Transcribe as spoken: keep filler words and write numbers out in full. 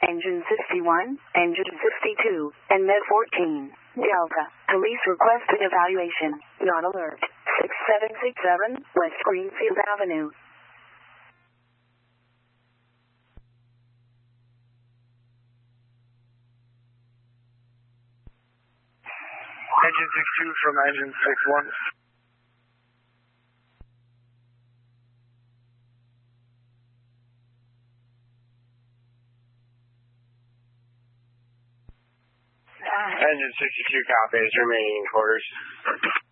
Engine sixty-one, Engine sixty-two, and Med fourteen. Delta, police requested evaluation. Yacht alert, six seven six seven, West Greenfield Avenue. Engine six-two from Engine six-one. Engine sixty-two copies, remaining quarters.